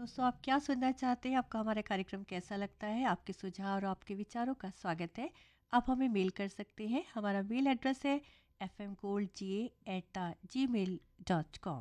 दोस्तों, आप क्या सुनना चाहते हैं? आपको हमारा कार्यक्रम कैसा लगता है? आपके सुझाव और आपके विचारों का स्वागत है। आप हमें मेल कर सकते हैं। हमारा मेल एड्रेस है fmgoldga@gmail.com।